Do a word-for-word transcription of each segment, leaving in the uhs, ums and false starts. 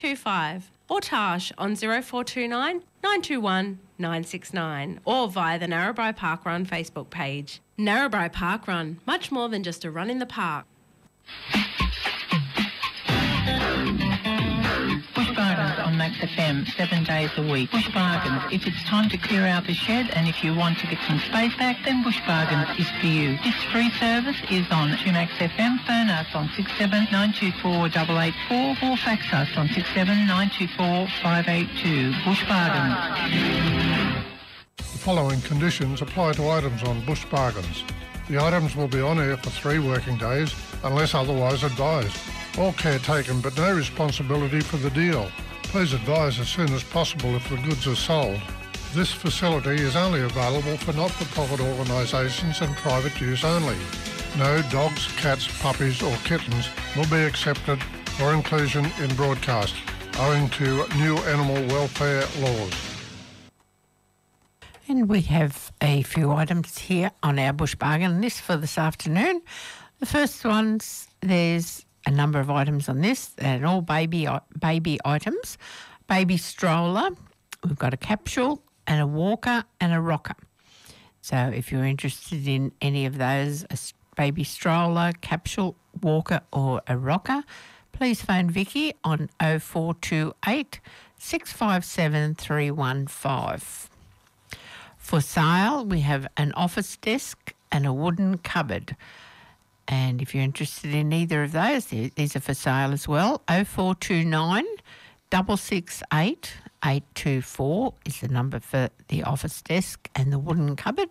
two five or Tash on zero four two nine nine two one nine six nine or via the Narrabri Parkrun Facebook page. Narrabri Parkrun, much more than just a run in the park. Bush Bargains on Max F M, seven days a week. Bush Bargains, if it's time to clear out the shed and if you want to get some space back, then Bush Bargains is for you. This free service is on two Max F M. Phone us on six seven nine two four eight eight four or fax us on six seven nine two four five eight two. Bush Bargains. The following conditions apply to items on Bush Bargains. The items will be on air for three working days unless otherwise advised. All care taken but no responsibility for the deal. Please advise as soon as possible if the goods are sold. This facility is only available for not-for-profit organisations and private use only. No dogs, cats, puppies or kittens will be accepted for inclusion in broadcast, owing to new animal welfare laws. And we have a few items here on our Bush Bargain list for this afternoon. The first one's, there's a number of items on this, and all baby baby items. Baby stroller, we've got a capsule and a walker and a rocker. So if you're interested in any of those, a baby stroller, capsule, walker or a rocker, please phone Vicky on oh four two eight, six five seven, three one five. For sale, we have an office desk and a wooden cupboard. And if you're interested in either of those, these are for sale as well. oh four two nine, six six eight, eight two four is the number for the office desk and the wooden cupboard.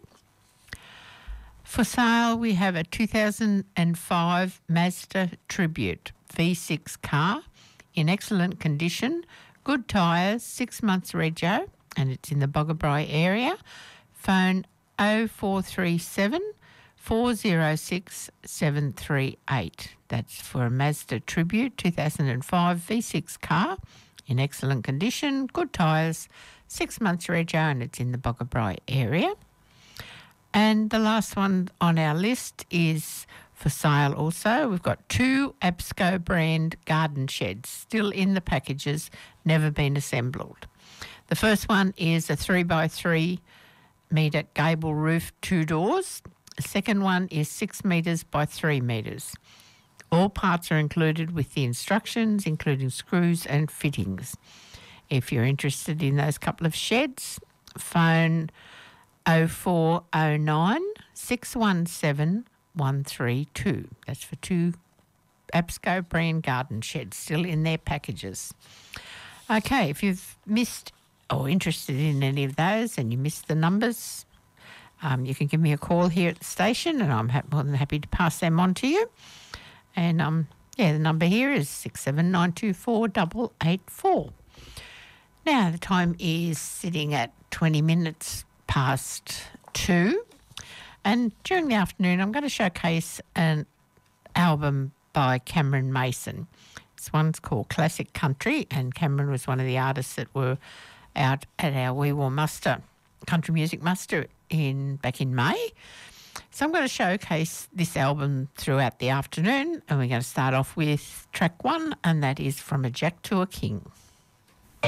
For sale, we have a two thousand five Mazda Tribute V six car in excellent condition, good tyres, six months rego, and it's in the Boggabri area. Phone oh four three seven, four oh six, seven three eight. That's for a Mazda Tribute two thousand five V six car in excellent condition, good tyres, six months rego, and it's in the Boggabri area. And the last one on our list is for sale also. We've got two Absco brand garden sheds still in the packages, never been assembled. The first one is a three by three metre gable roof, two doors. The second one is six metres by three metres. All parts are included with the instructions, including screws and fittings. If you're interested in those couple of sheds, phone oh four oh nine, six one seven, one three two. That's for two Absco brand garden sheds still in their packages. Okay, if you've missed or interested in any of those and you missed the numbers, Um, you can give me a call here at the station and I'm ha- more than happy to pass them on to you. And, um, yeah, the number here is six seven nine two four eight eight four. Now, the time is sitting at twenty minutes past two. And during the afternoon, I'm going to showcase an album by Cameron Mason. This one's called Classic Country, and Cameron was one of the artists that were out at our Wee Waa Muster, Country Music Muster, in back in May. So I'm going to showcase this album throughout the afternoon, and we're going to start off with track one, and that is From a Jack to a King.